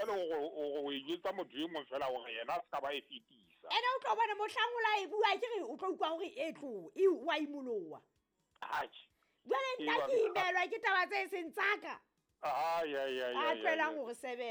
jwale o etsa motho e mong fela hore yena a ska ba e fetisa ene o tlo bona mohlang o la e bua ke re o tlo utlwa hore e tlo e wa imoloa jwale nna ke imelwa ke taba tse seng tsaka ya a tloelang hore sebe